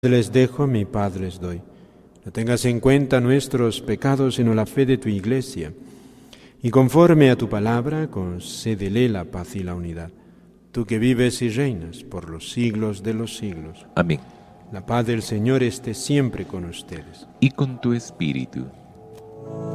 Les dejo, mi paz les doy. No tengas en cuenta nuestros pecados, sino la fe de tu Iglesia. Y conforme a tu palabra, concédele la paz y la unidad. Tú que vives y reinas por los siglos de los siglos. Amén. La paz del Señor esté siempre con ustedes. Y con tu espíritu.